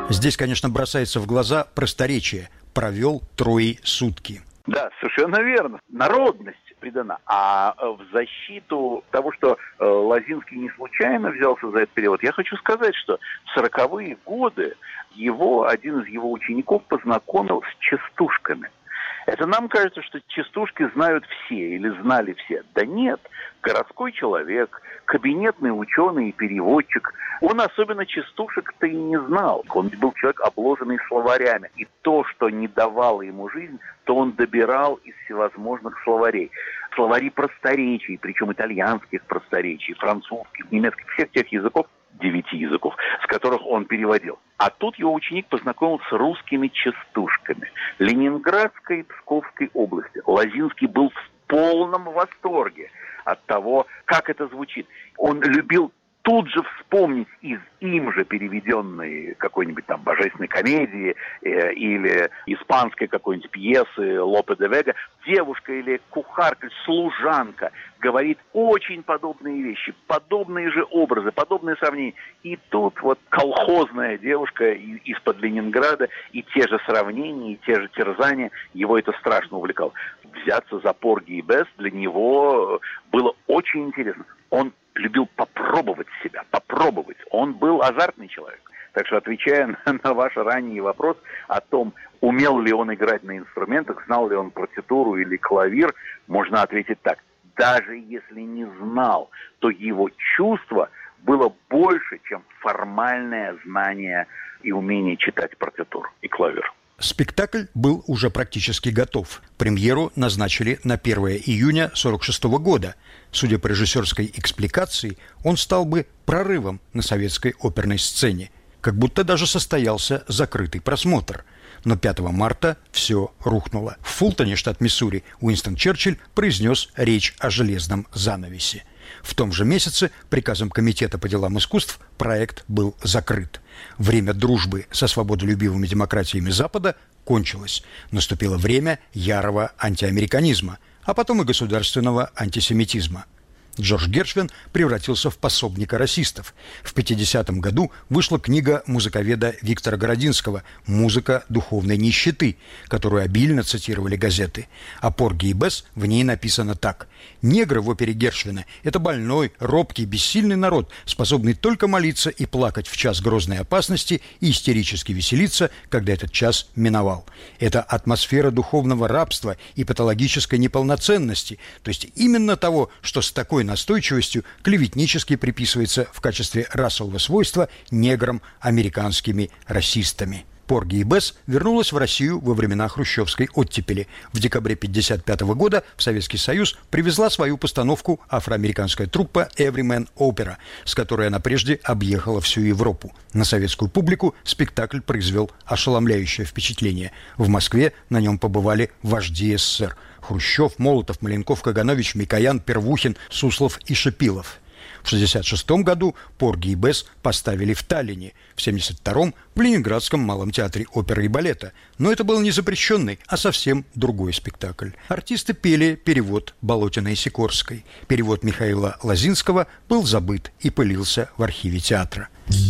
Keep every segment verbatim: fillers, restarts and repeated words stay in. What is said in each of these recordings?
Здесь, конечно, бросается в глаза просторечие. Провел трои сутки. Да, совершенно верно. Народность придана. А в защиту того, что э, Лозинский не случайно взялся за этот перевод, я хочу сказать, что в сороковые годы его, один из его учеников познакомил с частушками. Это нам кажется, что частушки знают все или знали все. Да нет, городской человек, кабинетный ученый и переводчик, он особенно частушек-то и не знал. Он был человек, обложенный словарями. И то, что не давало ему жизнь, то он добирал из всевозможных словарей. Словари просторечий, причем итальянских просторечий, французских, немецких, всех тех языков, девяти языков, с которых он переводил. А тут его ученик познакомился с русскими частушками Ленинградской и Псковской области. Лозинский был в полном восторге от того, как это звучит. Он любил тут же вспомнить из им же переведенной какой-нибудь там божественной комедии э, или испанской какой-нибудь пьесы Лопе де Вега. Девушка или кухарка, служанка говорит очень подобные вещи, подобные же образы, подобные сравнения. И тут вот колхозная девушка из-под Ленинграда, и те же сравнения, и те же терзания, его это страшно увлекало. Взяться за Порги и Бесс для него было очень интересно. Он любил попробовать себя, попробовать. Он был азартный человек. Так что, отвечая на, на ваш ранний вопрос о том, умел ли он играть на инструментах, знал ли он партитуру или клавир, можно ответить так. Даже если не знал, то его чувство было больше, чем формальное знание и умение читать партитуру и клавир. Спектакль был уже практически готов. Премьеру назначили на первое июня сорок шестого года. Судя по режиссерской экспликации, он стал бы прорывом на советской оперной сцене. Как будто даже состоялся закрытый просмотр. Но пятого марта все рухнуло. В Фултоне, штат Миссури, Уинстон Черчилль произнес речь о железном занавесе. В том же месяце приказом Комитета по делам искусств проект был закрыт. Время дружбы со свободолюбивыми демократиями Запада кончилось. Наступило время ярого антиамериканизма, а потом и государственного антисемитизма. Джордж Гершвин превратился в пособника расистов. В пятидесятом году вышла книга музыковеда Виктора Городинского «Музыка духовной нищеты», которую обильно цитировали газеты. О Порги и Бесс в ней написано так. «Негры в опере Гершвина – это больной, робкий, бессильный народ, способный только молиться и плакать в час грозной опасности и истерически веселиться, когда этот час миновал. Это атмосфера духовного рабства и патологической неполноценности, то есть именно того, что с такой настойчивостью клеветнически приписывается в качестве расового свойства неграм американскими расистами». Порги и Бесс вернулась в Россию во времена хрущевской оттепели. В декабре тысяча девятьсот пятьдесят пятого года в Советский Союз привезла свою постановку афроамериканская труппа Everyman Opera, с которой она прежде объехала всю Европу. На советскую публику спектакль произвел ошеломляющее впечатление. В Москве на нем побывали вожди СССР: Хрущев, Молотов, Маленков, Каганович, Микоян, Первухин, Суслов и Шипилов. В шестьдесят шестом году Порги и Бесс поставили в Таллине, в семьдесят втором в Ленинградском малом театре оперы и балета. Но это был не запрещенный, а совсем другой спектакль. Артисты пели перевод Болотиной и Сикорской. Перевод Михаила Лозинского был забыт и пылился в архиве театра.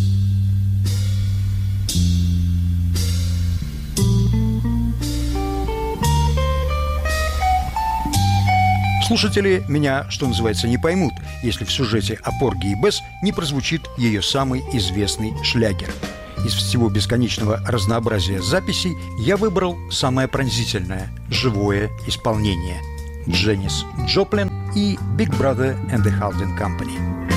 Слушатели меня, что называется, не поймут, если в сюжете о Порги и Бесс не прозвучит ее самый известный шлягер. Из всего бесконечного разнообразия записей я выбрал самое пронзительное, живое исполнение – Дженнис Джоплин и Big Brother and the Holding Company.